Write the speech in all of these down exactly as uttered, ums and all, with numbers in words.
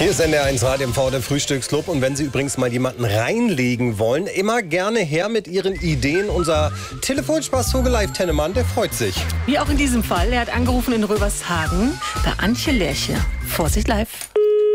Hier ist N D R eins Radio M V, der Frühstücksclub. Und wenn Sie übrigens mal jemanden reinlegen wollen, immer gerne her mit Ihren Ideen. Unser Telefonspaßvogel Live Tennemann, der freut sich. Wie auch in diesem Fall. Er hat angerufen in Röbershagen bei Antje Lerche. Vorsicht live.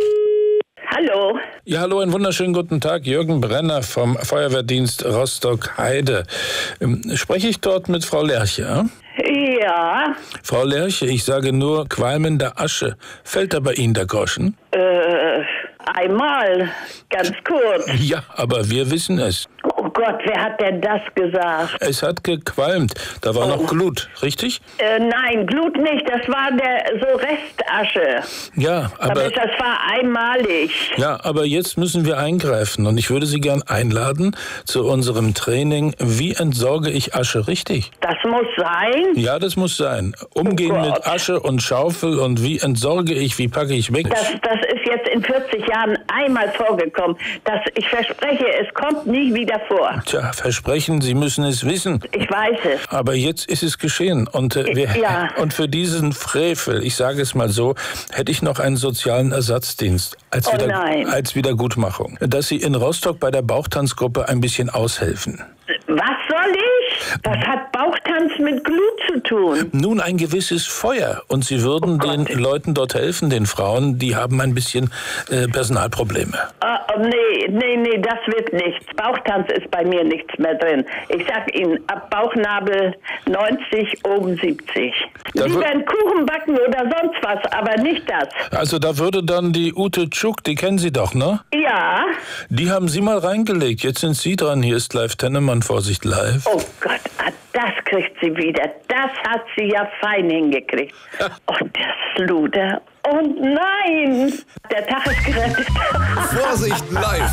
Hallo. Ja, hallo, einen wunderschönen guten Tag. Jürgen Brenner vom Feuerwehrdienst Rostock-Heide. Ähm, spreche ich dort mit Frau Lerche? Ja? Ja. Frau Lerche, ich sage nur qualmende Asche. Fällt da bei Ihnen der Groschen? Äh, einmal, ganz kurz. Ja, aber wir wissen es. Oh Gott, wer hat denn das gesagt? Es hat gequalmt. Da war Oh. noch Glut, richtig? Äh, nein, Glut nicht, das war der so Restasche. Ja, aber, Aber das war einmalig. ja, aber jetzt müssen wir eingreifen. Und ich würde Sie gern einladen zu unserem Training. Wie entsorge ich Asche richtig? Das muss sein. Ja, das muss sein. Umgehen Oh Gott. mit Asche und Schaufel und wie entsorge ich, wie packe ich weg? Das, das ist jetzt in vierzig Jahren einmal vorgekommen. Das, ich verspreche, es kommt nie wieder vor. Tja, versprechen, Sie müssen es wissen. Ich weiß es. Aber jetzt ist es geschehen. Und, äh, wir, Ja. und für diesen Frevel, ich sage es mal so, hätte ich noch einen sozialen Ersatzdienst als, Oh wieder, nein. als Wiedergutmachung. Dass Sie in Rostock bei der Bauchtanzgruppe ein bisschen aushelfen. Was soll ich? Das hat Bauchtanz mit Glut zu tun. Nun, ein gewisses Feuer. Und Sie würden Oh Gott. den Leuten dort helfen, den Frauen, die haben ein bisschen äh, Personalprobleme. Ah, oh, nee, nee, nee, das wird nichts. Bauchtanz ist bei mir nichts mehr drin. Ich sag Ihnen, ab Bauchnabel neunzig, oben siebzig. Da Lieber wür- einen Kuchen backen oder sonst was, aber nicht das. Also da würde dann die Ute Tschuk, die kennen Sie doch, ne? Ja. Die haben Sie mal reingelegt. Jetzt sind Sie dran. Hier ist Live Tennemann, Vorsicht live. Oh Gott, ah, das kriegt sie wieder. Das hat sie ja fein hingekriegt. Und der Sluder. Und nein, der Tag ist gerettet. Vorsicht live!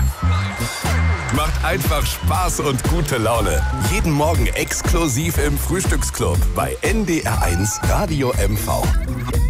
Macht einfach Spaß und gute Laune. Jeden Morgen exklusiv im Frühstücksclub bei N D R eins Radio M V.